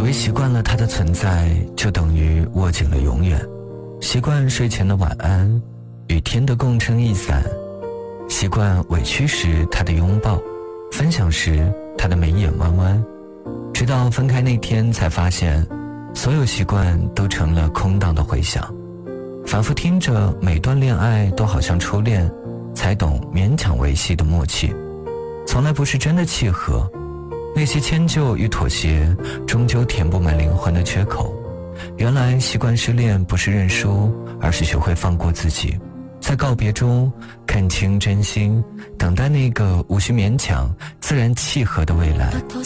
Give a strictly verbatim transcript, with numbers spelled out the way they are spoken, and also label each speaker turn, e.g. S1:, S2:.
S1: 为习惯了它的存在，就等于握紧了永远。习惯睡前的晚安，雨天的共撑一伞，习惯委屈时他的拥抱，分享时他的眉眼弯弯，直到分开那天才发现，所有习惯都成了空荡的回响。反复听着每段恋爱都好像初恋，才懂勉强维系的默契从来不是真的契合。那些迁就与妥协终究填不满灵魂的缺口。原来习惯失恋不是认输，而是学会放过自己，在告别中看清真心，等待那个无需勉强自然契合的未来。